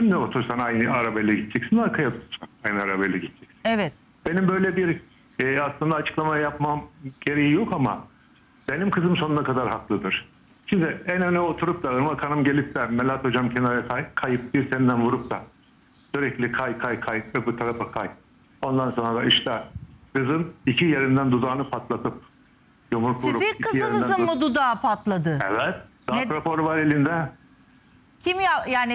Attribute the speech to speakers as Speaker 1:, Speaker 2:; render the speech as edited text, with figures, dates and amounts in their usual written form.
Speaker 1: önüne otursan aynı arabayla gideceksin, arkaya otursan aynı arabayla gideceksin.
Speaker 2: Evet.
Speaker 1: Benim böyle bir aslında açıklama yapmam gereği yok ama benim kızım sonuna kadar haklıdır. Şimdi en öne oturup da Irmak Hanım gelip de Melahat Hocam kenara kayıp bir senden vurup da sürekli kay öbür tarafa kay. Ondan sonra da işte kızın iki yerinden dudağını patlatıp yumruk vurup
Speaker 2: Sizin
Speaker 1: iki
Speaker 2: kızınızın
Speaker 1: yerinden
Speaker 2: mı dudağı patladı?
Speaker 1: Evet. Darp
Speaker 2: Ne-
Speaker 1: raporu var elinde.
Speaker 2: Kim ya yani